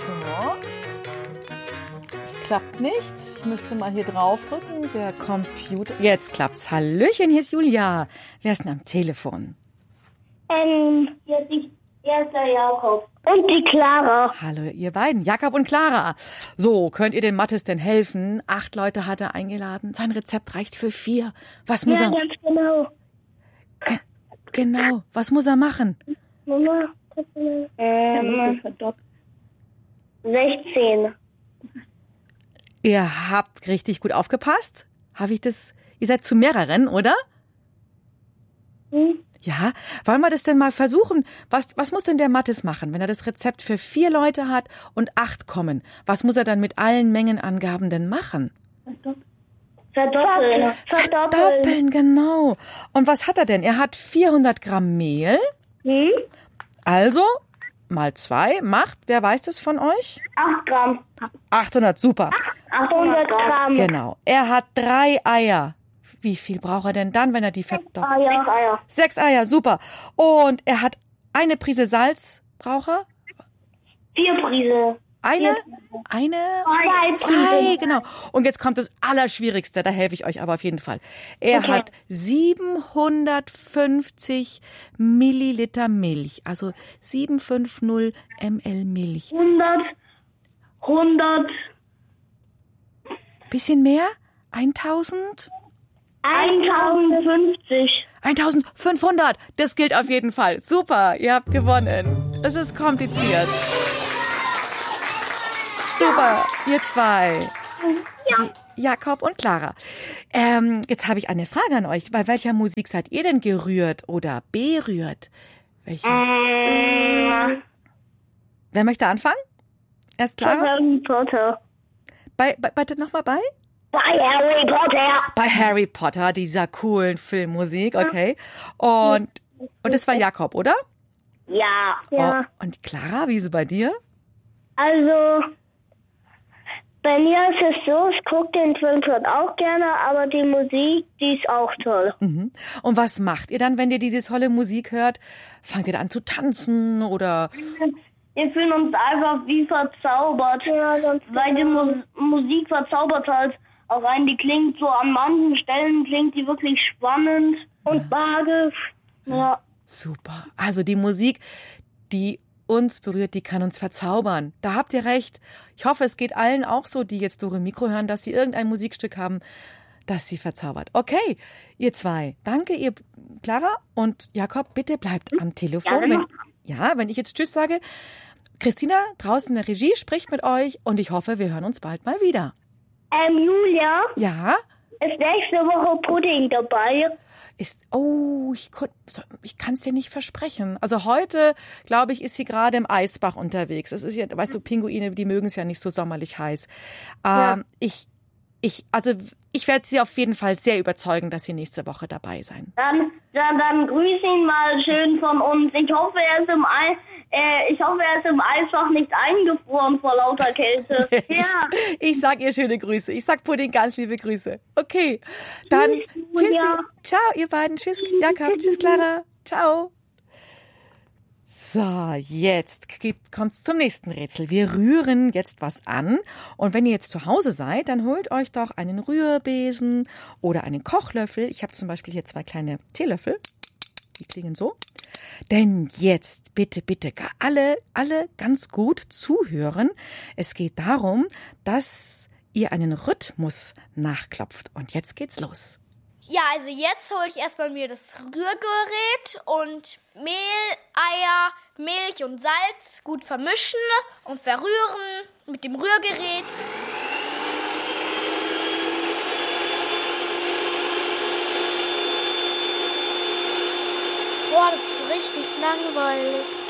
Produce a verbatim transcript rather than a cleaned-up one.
So. Es klappt nicht. Ich müsste mal hier draufdrücken. Der Computer. Jetzt klappt's. Hallöchen, hier ist Julia. Wer ist denn am Telefon? Ähm, hier ist, die, hier ist der Jakob. Und die Clara. Hallo, ihr beiden. Jakob und Clara. So, könnt ihr den Mathis denn helfen? Acht Leute hat er eingeladen. Sein Rezept reicht für vier. Was muss Ja, er... ganz genau. Ge genau. Was muss er machen? Mama, ähm, sechzehn. Ihr habt richtig gut aufgepasst. Habe ich das... Ihr seid zu mehreren, oder? Hm? Ja, wollen wir das denn mal versuchen? Was, was muss denn der Mathis machen, wenn er das Rezept für vier Leute hat und acht kommen? Was muss er dann mit allen Mengenangaben denn machen? Verdoppeln. Verdoppeln, genau. Und was hat er denn? Er hat vierhundert Gramm Mehl. Hm? Also, mal zwei macht, wer weiß das von euch? acht Gramm. achthundert, super. achthundert Gramm. Genau. Er hat drei Eier. Wie viel braucht er denn dann, wenn er die verdoppelt? Eier. Eier. Sechs Eier, super. Und er hat eine Prise Salz, braucht er? Vier Prise. Eine? Eine? Zwei. Zwei, genau. Und jetzt kommt das Allerschwierigste, da helfe ich euch aber auf jeden Fall. Er Okay. hat siebenhundertfünfzig Milliliter Milch, also siebenhundertfünfzig Milliliter Milch. hundert. hundert. Bisschen mehr? eintausend? eintausendfünfzig. eintausendfünfhundert, das gilt auf jeden Fall. Super, ihr habt gewonnen. Es ist kompliziert. Super, ihr zwei. Ja. Jakob und Clara. Ähm, jetzt habe ich eine Frage an euch. Bei welcher Musik seid ihr denn gerührt oder berührt? Welche? Ähm, Wer möchte anfangen? Erst Clara? Harry Potter. Bei, bei, bitte nochmal bei? Bei Harry Potter. Bei Harry Potter, dieser coolen Filmmusik, okay. Und, und das war Jakob, oder? Ja. Ja. Oh, und Clara, wie ist es bei dir? Also, bei mir ist es so, ich gucke den Film schon auch gerne, aber die Musik, die ist auch toll. Mhm. Und was macht ihr dann, wenn ihr diese tolle Musik hört? Fangt ihr da an zu tanzen oder? Wir fühlen uns einfach wie verzaubert, ja, weil die Mu Musik verzaubert halt auch rein. Die klingt so, an manchen Stellen klingt die wirklich spannend und magisch. Ja. Super. Also die Musik, die uns berührt, die kann uns verzaubern. Da habt ihr recht. Ich hoffe, es geht allen auch so, die jetzt Dore Mikro hören, dass sie irgendein Musikstück haben, das sie verzaubert. Okay, ihr zwei. Danke, ihr Clara und Jakob. Bitte bleibt am Telefon. Ja, genau. Wenn, ja, wenn ich jetzt Tschüss sage. Christina draußen in der Regie spricht mit euch und ich hoffe, wir hören uns bald mal wieder. Ähm, Julia, Ja? ist nächste Woche Pudding dabei? Ist, oh, ich, kon- ich kann es dir nicht versprechen. Also heute, glaube ich, ist sie gerade im Eisbach unterwegs. Es ist ja, weißt du, Pinguine, die mögen es ja nicht so sommerlich heiß. Ähm, Ja. Ich, ich, also ich werde sie auf jeden Fall sehr überzeugen, dass sie nächste Woche dabei sein. Dann, dann, dann grüß ihn mal schön von uns. Ich hoffe, er ist im Ei, äh, ich hoffe, er ist im Eisfach nicht eingefroren vor lauter Kälte. Ja. Ich, ich sag ihr schöne Grüße. Ich sag Pudding ganz liebe Grüße. Okay, dann Tschüss, tschüss. Julia. Ciao, ihr beiden. Tschüss, Jakob. Tschüss, Clara. Ciao. So, jetzt kommt es zum nächsten Rätsel. Wir rühren jetzt was an. Und wenn ihr jetzt zu Hause seid, dann holt euch doch einen Rührbesen oder einen Kochlöffel. Ich habe zum Beispiel hier zwei kleine Teelöffel. Die klingen so. Denn jetzt bitte, bitte alle, alle ganz gut zuhören. Es geht darum, dass ihr einen Rhythmus nachklopft. Und jetzt geht's los. Ja, also jetzt hole ich erstmal mir das Rührgerät und Mehl, Eier, Milch und Salz gut vermischen und verrühren mit dem Rührgerät. Boah, das ist richtig langweilig.